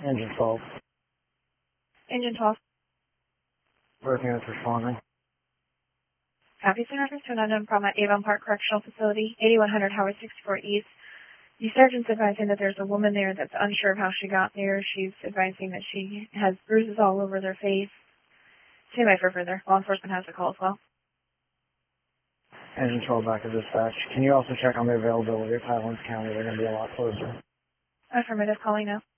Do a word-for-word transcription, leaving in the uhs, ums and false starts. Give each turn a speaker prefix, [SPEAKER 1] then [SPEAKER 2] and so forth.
[SPEAKER 1] Engine twelve.
[SPEAKER 2] Engine twelve.
[SPEAKER 1] Both units responding.
[SPEAKER 2] Copy, send reference to an unknown problem at Avon Park Correctional Facility, eighty-one hundred Howard sixty-four East. The sergeant's advising that there's a woman there that's unsure of how she got there. She's advising that she has bruises all over their face. Stand by for further. Law enforcement has the call as well.
[SPEAKER 1] Engine twelve back to dispatch. Can you also check on the availability of Highlands County? They're going to be a lot closer.
[SPEAKER 2] Affirmative, calling now.